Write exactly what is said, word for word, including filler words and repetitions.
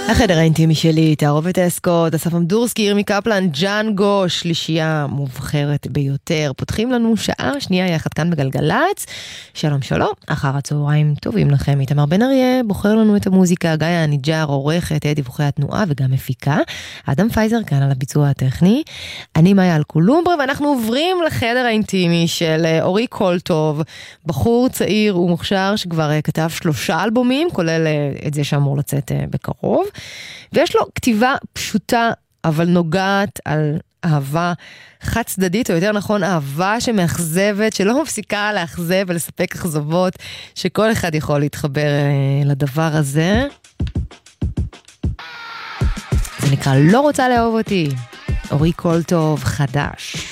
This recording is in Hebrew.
החדר האינטימי שלי, תערובת האסקוט, אסף אמדורסקי, ירמי קפלן, ג'אנגו, שלישייה מובחרת ביותר. פותחים לנו שעה שנייה יחד כאן בגלגלץ. שלום שלום, אחר הצהריים טובים לכם. איתמר בן אריה בוחר לנו את המוזיקה, גיא הניג'ר עורכת את דיווחי התנועה וגם מפיקה. אדם פייזר כאן על הביצוע הטכני. אני מאיה אלקולומברה, ואנחנו עוברים לחדר האינטימי של אורי קולטוב, בחור צעיר ומוכשר שכבר כתב שלושה אלבומים, כולל את זה שאמור לצאת בקרוב. ויש לו כתיבה פשוטה, אבל נוגעת על אהבה חד צדדית, או יותר נכון, אהבה שמאכזבת, שלא מפסיקה לאכזב ולספק אכזבות, שכל אחד יכול להתחבר לדבר הזה. זה נקרא לא רוצה לאהוב אותי. אורי קולטוב חדש.